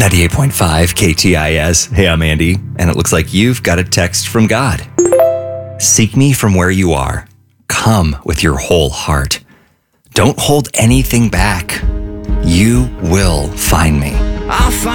98.5 KTIS. Hey, I'm Andy, and it looks like you've got a text from God. Seek me from where you are. Come with your whole heart. Don't hold anything back. You will find me. I'll find